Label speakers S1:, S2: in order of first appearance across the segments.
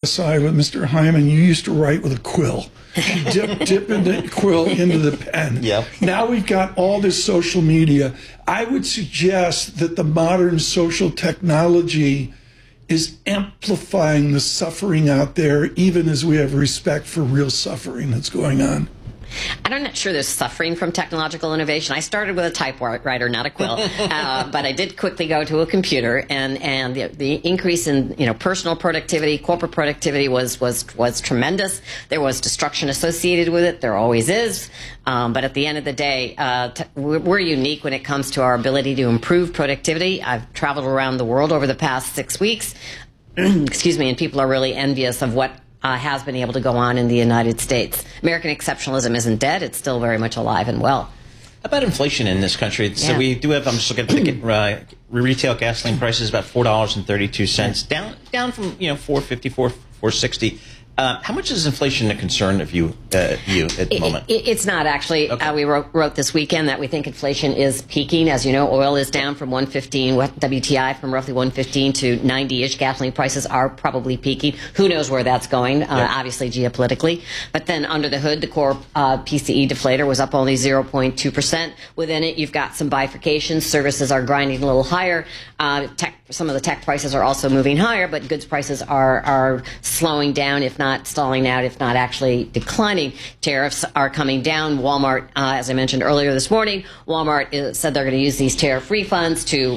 S1: aside with Mr. Hyman, you used to write with a quill. Dip the quill into the pen.
S2: Yep.
S1: Now we've got all this social media. I would suggest that the modern social technology is amplifying the suffering out there, even as we have respect for real suffering that's going on.
S3: I'm not sure there's suffering from technological innovation. I started with a typewriter, not a quill, but I did quickly go to a computer, and the increase in personal productivity, corporate productivity was tremendous. There was destruction associated with it. There always is. But at the end of the day, we're unique when it comes to our ability to improve productivity. I've traveled around the world over the past 6 weeks, excuse me, and people are really envious of what has been able to go on in the United States. American exceptionalism isn't dead. It's still very much alive and well.
S2: How about inflation in this country? So we do have, I'm just looking at retail gasoline prices, about $4.32, down from, $4.54, $4.60. How much is inflation a concern of you at the moment?
S3: It's not, actually. Okay. We wrote this weekend that we think inflation is peaking. As you know, oil is down from 115, WTI from roughly 115 to 90-ish. Gasoline prices are probably peaking. Who knows where that's going, obviously geopolitically. But then under the hood, the core PCE deflator was up only 0.2%. Within it, you've got some bifurcations. Services are grinding a little higher. Some of the tech prices are also moving higher, but goods prices are slowing down, if not stalling out, if not actually declining. Tariffs are coming down. Walmart, as I mentioned earlier this morning, Walmart said they're going to use these tariff refunds to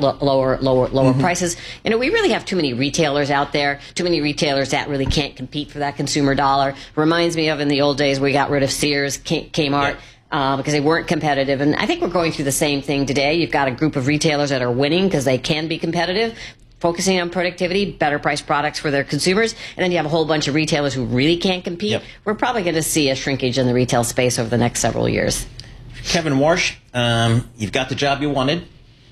S3: lower prices. We really have too many retailers out there, too many retailers that really can't compete for that consumer dollar. Reminds me of in the old days we got rid of Sears, Kmart. Because they weren't competitive. And I think we're going through the same thing today. You've got a group of retailers that are winning because they can be competitive, focusing on productivity, better priced products for their consumers. And then you have a whole bunch of retailers who really can't compete. Yep. We're probably going to see a shrinkage in the retail space over the next several years.
S2: Kevin Warsh, you've got the job you wanted.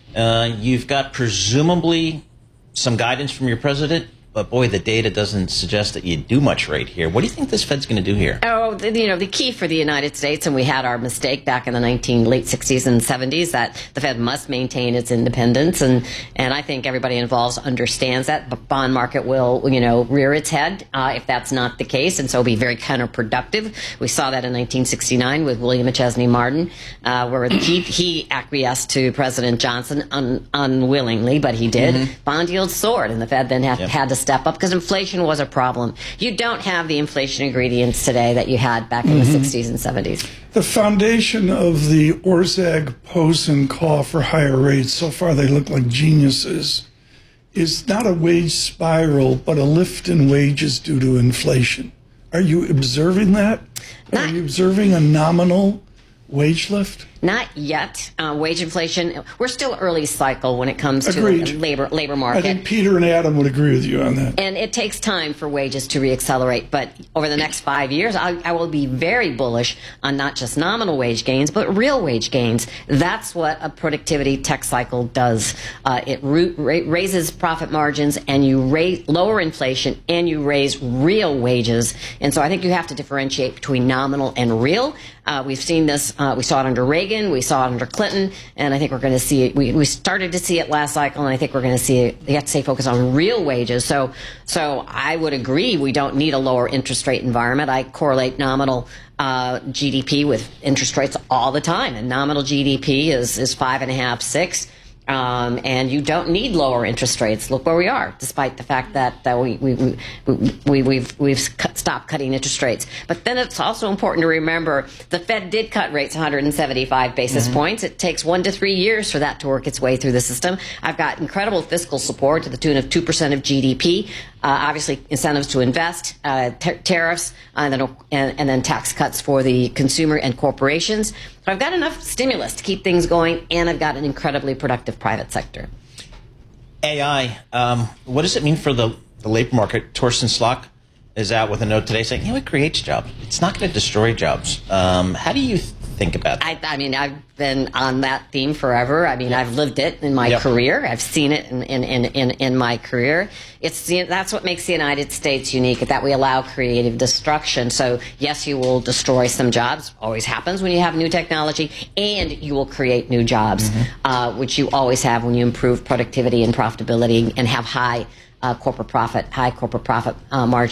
S2: You've got presumably some guidance from your president. But, boy, the data doesn't suggest that you do much right here. What do you think this Fed's going to do here?
S3: Oh, the key for the United States, and we had our mistake back in the late 60s and 70s, that the Fed must maintain its independence. And I think everybody involved understands that. The bond market will, rear its head if that's not the case, and so be very counterproductive. We saw that in 1969 with William McChesney Martin, where he acquiesced to President Johnson unwillingly, but he did. Mm-hmm. Bond yields soared, and the Fed then had to step up because inflation was a problem. You don't have the inflation ingredients today that you had back in the 60s and 70s.
S1: The foundation of the Orszag-Posen call for higher rates, so far they look like geniuses, is not a wage spiral, but a lift in wages due to inflation. Are you observing that? Are you observing a nominal wage lift?
S3: Not yet. Wage inflation, we're still early cycle when it comes to the labor market.
S1: I think Peter and Adam would agree with you on that.
S3: And it takes time for wages to reaccelerate. But over the next 5 years, I will be very bullish on not just nominal wage gains, but real wage gains. That's what a productivity tech cycle does. It raises profit margins, and you lower inflation, and you raise real wages. And so I think you have to differentiate between nominal and real. We've seen this. We saw it under Reagan. We saw it under Clinton, and I think we're going to see it. We started to see it last cycle, and I think we're going to see it. You have to stay focused on real wages. So I would agree we don't need a lower interest rate environment. I correlate nominal GDP with interest rates all the time, and nominal GDP is 5.5, 6. And you don't need lower interest rates. Look where we are, despite the fact that we've stopped cutting interest rates. But then it's also important to remember the Fed did cut rates 175 basis points. It takes 1 to 3 years for that to work its way through the system. I've got incredible fiscal support to the tune of 2% of GDP. Obviously, incentives to invest, tariffs, and then tax cuts for the consumer and corporations. So I've got enough stimulus to keep things going, and I've got an incredibly productive private sector.
S2: AI, what does it mean for the labor market? Torsten Slok is out with a note today saying, it creates jobs. It's not going to destroy jobs. How do you think about that?
S3: I mean, I've been on that theme forever. I mean, I've lived it in my career. I've seen it in my career. That's what makes the United States unique, that we allow creative destruction. So, yes, you will destroy some jobs. Always happens when you have new technology. And you will create new jobs, which you always have when you improve productivity and profitability and have high corporate profit margins.